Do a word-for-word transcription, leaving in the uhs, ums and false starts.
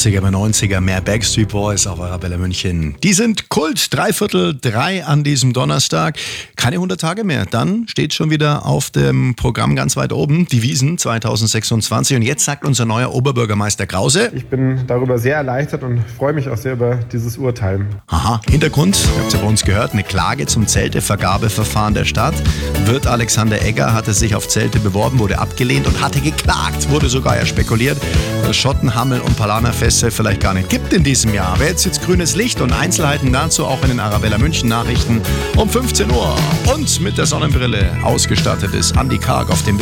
achtziger, bei neunziger mehr Backstreet Boys auf Arabella München. Die sind Kult, dreiviertel drei an diesem Donnerstag. Keine hundert Tage mehr. Dann steht schon wieder auf dem Programm ganz weit oben die Wiesn zwanzig sechsundzwanzig. Und jetzt sagt unser neuer Oberbürgermeister Krause: Ich bin darüber sehr erleichtert und freue mich auch sehr über dieses Urteil. Aha, Hintergrund, ihr habt es ja bei uns gehört, eine Klage zum Zeltevergabeverfahren der Stadt. Wirt Alexander Egger hatte sich auf Zelte beworben, wurde abgelehnt und hatte geklagt. Wurde sogar ja spekuliert, dass Schotten, Hammel und Palanerfeste vielleicht gar nicht gibt in diesem Jahr. Aber jetzt jetzt grünes Licht und Einzelheiten dazu auch in den Arabella München Nachrichten um fünfzehn Uhr. Und mit der Sonnenbrille ausgestattet ist Andi Karg auf dem Weg